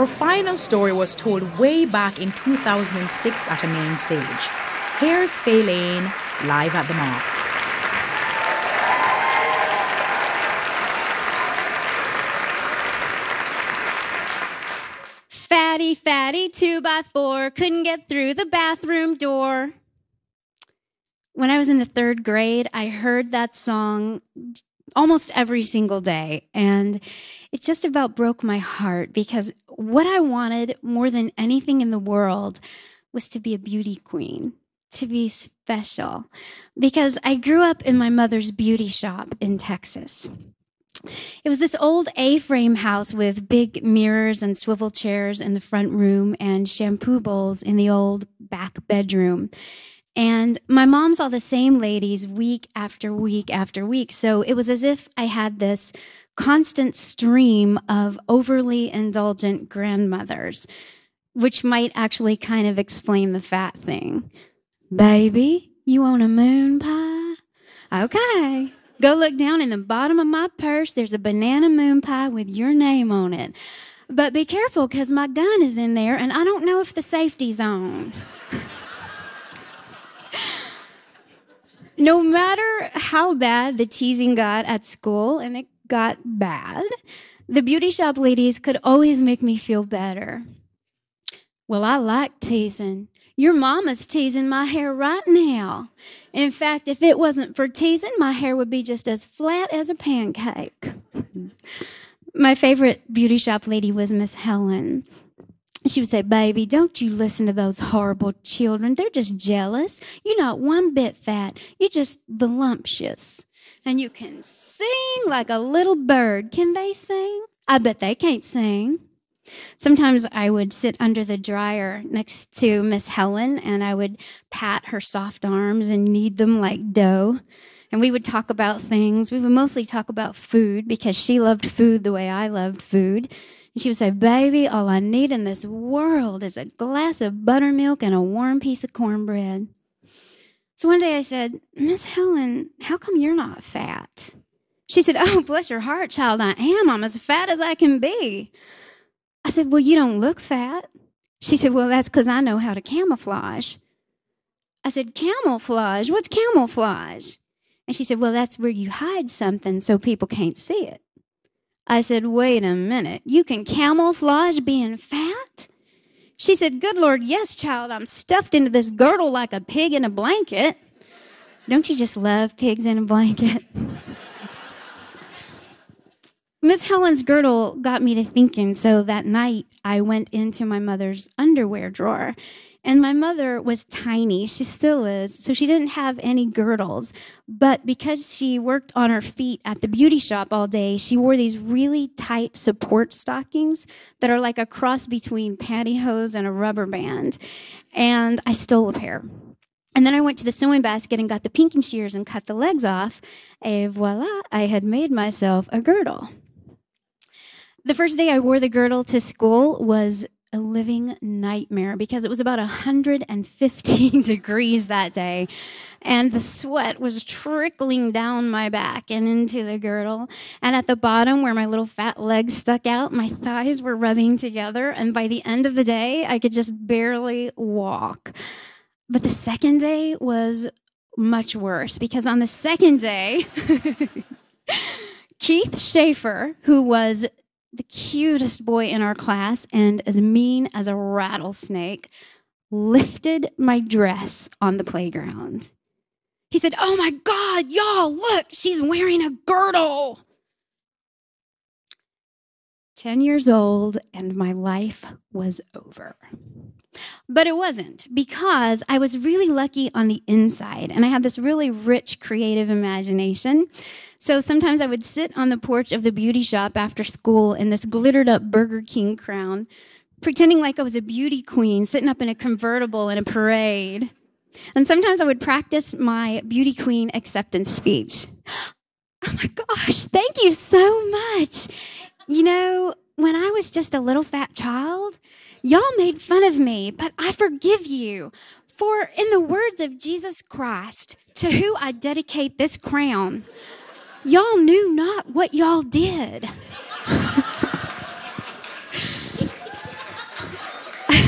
Her final story was told way back in 2006 at a main stage. Here's Faye Lane live at the Moth. Fatty, fatty, 2x4, couldn't get through the bathroom door. When I was in the 3rd grade, I heard that song almost every single day, and it just about broke my heart because what I wanted more than anything in the world was to be a beauty queen, to be special, because I grew up in my mother's beauty shop in Texas. It was this old A-frame house with big mirrors and swivel chairs in the front room and shampoo bowls in the old back bedroom. And my mom saw the same ladies week after week after week. So it was as if I had this constant stream of overly indulgent grandmothers, which might actually kind of explain the fat thing. Baby, you want a moon pie? Okay. Go look down in the bottom of my purse. There's a banana moon pie with your name on it. But be careful because my gun is in there and I don't know if the safety's on. No matter how bad the teasing got at school, and it got bad, the beauty shop ladies could always make me feel better. Well, I like teasing. Your mama's teasing my hair right now. In fact, if it wasn't for teasing, my hair would be just as flat as a pancake. My favorite beauty shop lady was Miss Helen. She would say, baby, don't you listen to those horrible children. They're just jealous. You're not one bit fat. You're just voluptuous. And you can sing like a little bird. Can they sing? I bet they can't sing. Sometimes I would sit under the dryer next to Miss Helen, and I would pat her soft arms and knead them like dough. And we would talk about things. We would mostly talk about food because she loved food the way I loved food. And she would say, baby, all I need in this world is a glass of buttermilk and a warm piece of cornbread. So one day I said, Miss Helen, how come you're not fat? She said, oh, bless your heart, child, I am. I'm as fat as I can be. I said, well, you don't look fat. She said, well, that's because I know how to camouflage. I said, camouflage? What's camouflage? And she said, well, that's where you hide something so people can't see it. I said, wait a minute, you can camouflage being fat? She said, good Lord, yes, child, I'm stuffed into this girdle like a pig in a blanket. Don't you just love pigs in a blanket? Miss Helen's girdle got me to thinking, so that night I went into my mother's underwear drawer. And my mother was tiny, she still is, so she didn't have any girdles. But because she worked on her feet at the beauty shop all day, she wore these really tight support stockings that are like a cross between pantyhose and a rubber band. And I stole a pair. And then I went to the sewing basket and got the pinking shears and cut the legs off. Et voila, I had made myself a girdle. The first day I wore the girdle to school was a living nightmare because it was about 115 degrees that day, and the sweat was trickling down my back and into the girdle. And at the bottom, where my little fat legs stuck out, my thighs were rubbing together, and by the end of the day, I could just barely walk. But the second day was much worse because on the second day, Keith Schaefer, who was the cutest boy in our class and as mean as a rattlesnake, lifted my dress on the playground. He said, oh my God, y'all, look, she's wearing a girdle. 10 years old and my life was over. But it wasn't, because I was really lucky on the inside, and I had this really rich, creative imagination. So sometimes I would sit on the porch of the beauty shop after school in this glittered-up Burger King crown, pretending like I was a beauty queen sitting up in a convertible in a parade. And sometimes I would practice my beauty queen acceptance speech. Oh my gosh, thank you so much. You know, when I was just a little fat child, y'all made fun of me, but I forgive you. For in the words of Jesus Christ, to who I dedicate this crown, y'all knew not what y'all did.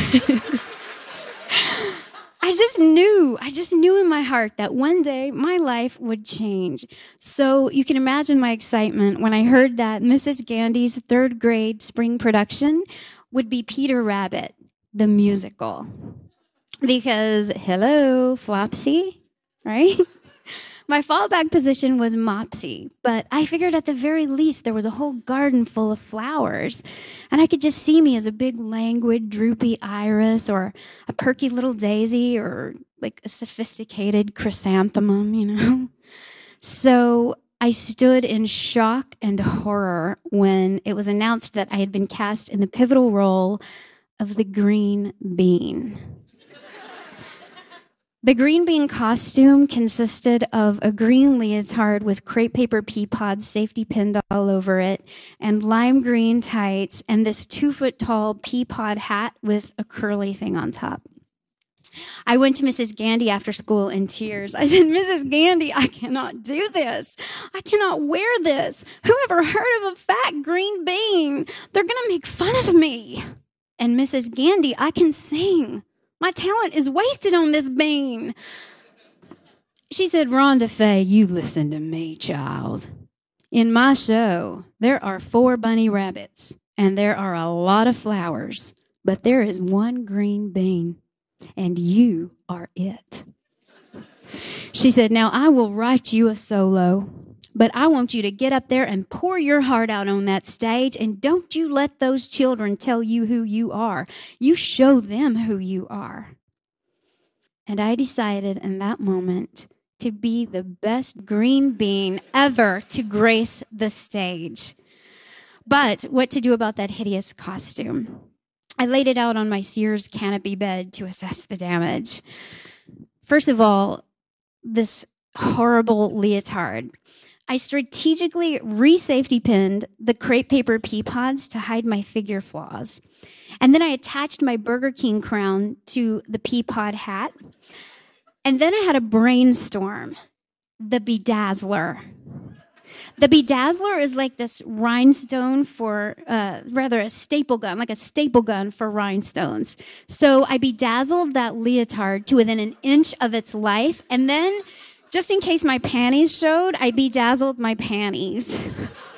I just knew in my heart that one day my life would change. So you can imagine my excitement when I heard that Mrs. Gandy's third grade spring production would be Peter Rabbit, the musical. Because, hello, Flopsy, right? My fallback position was Mopsy, but I figured at the very least there was a whole garden full of flowers, and I could just see me as a big, languid, droopy iris, or a perky little daisy, or like a sophisticated chrysanthemum, you know? So I stood in shock and horror when it was announced that I had been cast in the pivotal role of the Green Bean. The green bean costume consisted of a green leotard with crepe paper pea pods safety pinned all over it, and lime green tights, and this 2-foot-tall pea pod hat with a curly thing on top. I went to Mrs. Gandy after school in tears. I said, Mrs. Gandy, I cannot do this. I cannot wear this. Who ever heard of a fat green bean? They're going to make fun of me. And Mrs. Gandy, I can sing. My talent is wasted on this bean. She said, Rhonda Faye, you listen to me, child. In my show, there are 4 bunny rabbits, and there are a lot of flowers, but there is one green bean, and you are it. She said, now I will write you a solo, but I want you to get up there and pour your heart out on that stage, and don't you let those children tell you who you are. You show them who you are. And I decided in that moment to be the best green bean ever to grace the stage. But what to do about that hideous costume? I laid it out on my Sears canopy bed to assess the damage. First of all, this horrible leotard. I strategically re-safety pinned the crepe paper pea pods to hide my figure flaws. And then I attached my Burger King crown to the pea pod hat. And then I had a brainstorm. The Bedazzler. The Bedazzler is like this rhinestone for, a staple gun, like a staple gun for rhinestones. So I bedazzled that leotard to within an inch of its life, and then, just in case my panties showed, I bedazzled my panties.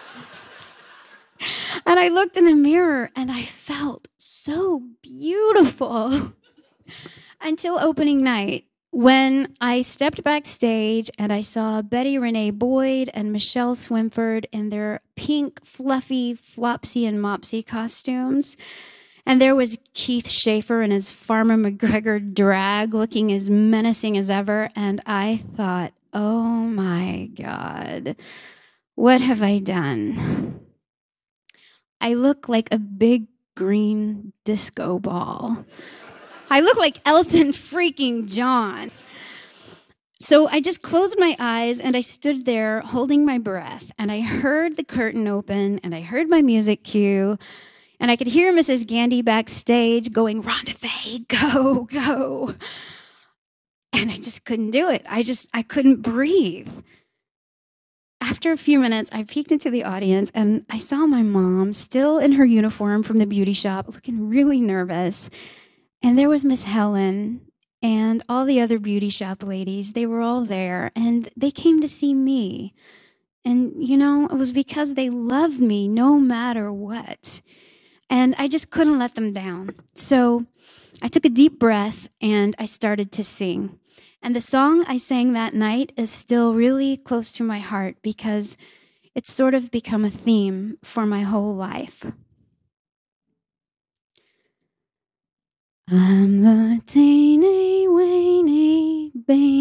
And I looked in the mirror, and I felt so beautiful. Until opening night, when I stepped backstage and I saw Betty Renee Boyd and Michelle Swinford in their pink, fluffy Flopsy and Mopsy costumes. And there was Keith Schaefer in his Farmer McGregor drag looking as menacing as ever. And I thought, oh my God, what have I done? I look like a big green disco ball. I look like Elton freaking John. So I just closed my eyes and I stood there holding my breath, and I heard the curtain open and I heard my music cue, and I could hear Mrs. Gandy backstage going, Rhonda Faye, go, go. And I just couldn't do it. I couldn't breathe. After a few minutes, I peeked into the audience and I saw my mom still in her uniform from the beauty shop, looking really nervous. And there was Miss Helen and all the other beauty shop ladies. They were all there, and they came to see me. And, you know, it was because they loved me no matter what. And I just couldn't let them down. So I took a deep breath, and I started to sing. And the song I sang that night is still really close to my heart because it's sort of become a theme for my whole life. I'm the teeny weeny baby.